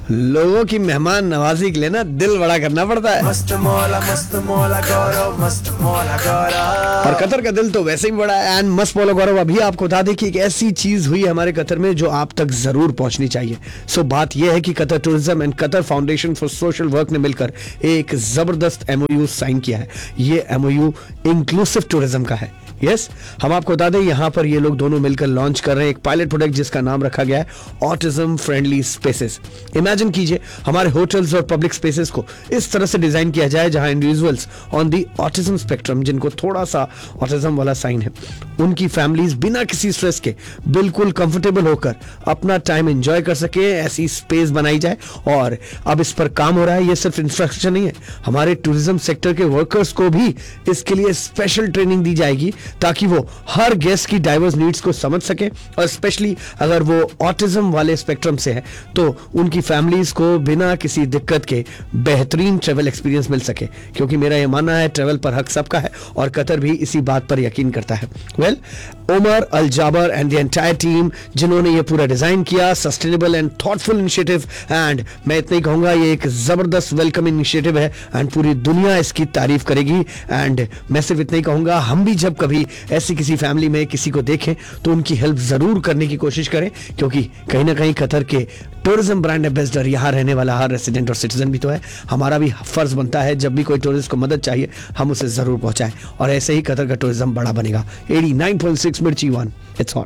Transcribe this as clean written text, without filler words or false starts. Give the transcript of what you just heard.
लोगों की मेहमान नवाजी के लिए ना दिल बड़ा करना पड़ता है। मस्त मौला गौरव, मस्त मौला गौरव। और कतर का दिल तो वैसे ही बड़ा है। एंड मस्त मौला गौरव, अभी आपको बता दें कि एक ऐसी चीज हुई हमारे कतर में जो आप तक जरूर पहुंचनी चाहिए। सो बात यह है कि Qatar tourism and Qatar foundation for social work ने मिलकर एक जबरदस्त एमओयू साइन किया है। ये एमओयू इंक्लूसिव टूरिज्म का है। यस, हम आपको बता दें यहाँ पर ये लोग दोनों मिलकर लॉन्च कर रहे हैं एक पायलट प्रोडक्ट जिसका नाम रखा गया है ऑटिज्म फ्रेंडली स्पेसेस। इमेजिन कीजिए हमारे होटल्स और पब्लिक स्पेसेस को इस तरह से डिजाइन किया जाए जहां individuals on the autism spectrum, जिनको थोड़ा सा ऑटिज्म वाला साइन है, उनकी फैमिलीज बिना किसी स्ट्रेस के बिल्कुल कंफर्टेबल होकर अपना टाइम एंजॉय कर सके, ऐसी स्पेस बनाई जाए। और अब इस पर काम हो रहा है। ये सिर्फ इंफ्रास्ट्रक्चर नहीं है, हमारे टूरिज्म सेक्टर के वर्कर्स को भी इसके लिए स्पेशल ट्रेनिंग दी जाएगी ताकि वो हर गेस्ट की डाइवर्स नीड्स को समझ सके, और स्पेशली अगर वो ऑटिज्म वाले स्पेक्ट्रम से है तो उनकी फैमिलीज को बिना किसी दिक्कत के बेहतरीन ट्रेवल एक्सपीरियंस मिल सके। क्योंकि मेरा ये मानना है ट्रेवल पर हक सबका है और कतर भी इसी बात पर यकीन करता है। Well, Umar Al Jabir and the entire team जिन्होंने ये पूरा डिजाइन किया, sustainable and thoughtful initiative, and मैं इतना ही कहूंगा ये एक जबरदस्त वेलकम इनिशिएटिव है एंड पूरी दुनिया इसकी तारीफ करेगी। एंड मैं सिर्फ इतना ही कहूंगा, हम भी जब कभी ऐसी किसी फैमिली में किसी को देखें तो उनकी हेल्प जरूर करने की कोशिश करें, क्योंकि कहीं ना कहीं कतर के टूरिज्म ब्रांड एम्बेसडर, यहाँ रहने वाला हर रेसिडेंट और सिटीजन भी तो है। हमारा भी फर्ज बनता है जब भी कोई टूरिस्ट को मदद चाहिए हम उसे जरूर पहुंचाएं, और ऐसे ही कतर का टूरिज्म बड़ा बनेगा। 89.6 मिर्ची 1, इट्स हॉट।